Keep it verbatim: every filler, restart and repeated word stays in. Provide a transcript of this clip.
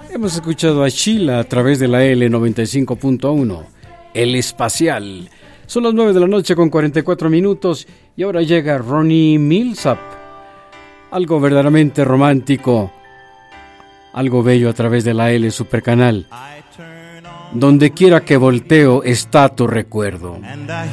Hemos escuchado a Sheila a través de la L noventa y cinco punto uno, El Espacial. Son las nueve de la noche con cuarenta y cuatro minutos y ahora llega Ronnie Milsap. Algo verdaderamente romántico, algo bello a través de la L Supercanal. Donde quiera que volteo está tu recuerdo.